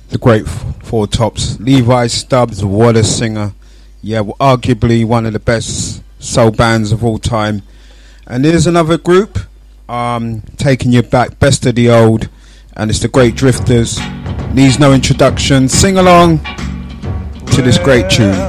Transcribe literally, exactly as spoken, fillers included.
the great Four Tops. Levi Stubbs, what a singer. Yeah, well, arguably one of the best soul bands of all time. And here's another group, um, taking you back, best of the old, and it's the Great Drifters. Needs no introduction. Sing along to this great tune.